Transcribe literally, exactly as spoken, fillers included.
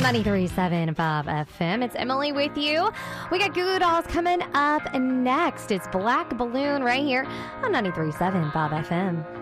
ninety-three point seven Bob F M. It's Emily with you. We got Goo Goo Dolls coming up next. It's Black Balloon right here on ninety-three point seven Bob F M.